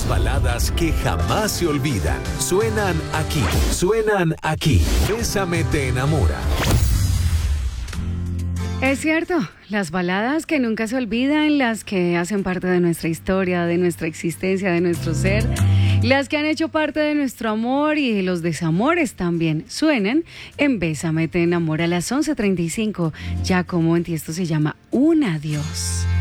baladas que jamás se olvidan. Suenan aquí. Suenan aquí. Bésame te enamora. Es cierto, las baladas que nunca se olvidan, las que hacen parte de nuestra historia, de nuestra existencia, de nuestro ser, las que han hecho parte de nuestro amor y de los desamores también, suenan en Bésame te enamora a las 11:35. Ya como en ti esto se llama Un Adiós.